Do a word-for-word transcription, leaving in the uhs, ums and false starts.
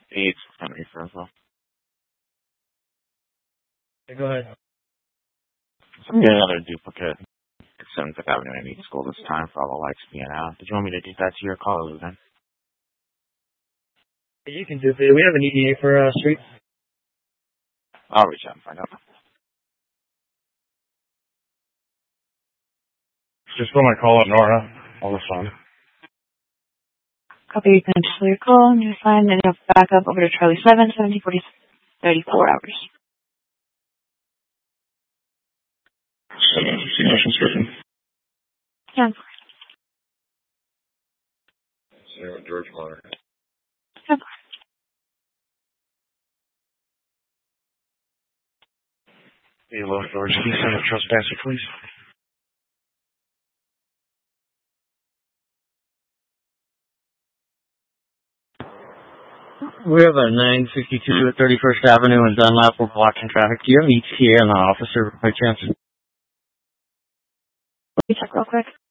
It's Henry Fresno. Hey, go ahead. So I'm getting another duplicate at seventh Avenue and eighth School this time for all the lights being out. Did you want me to do that to your call, then? You can do it. We have an E D A for uh, street. I'll reach out and find out. Just when I call up Nora, all the fun. Copy, you can cancel your call and you're fine. Then you'll back up over to Charlie seven, seventy, forty, thirty-four hours. seven, see motion stricken. Cancel. Zero, George Miller. Cancel. Hello, George. Can you send a trespasser, please? We have a nine fifty-two at thirty-first Avenue in Dunlap. We're blocking traffic. Do you have an E T A on the officer by chance? Let me check real quick.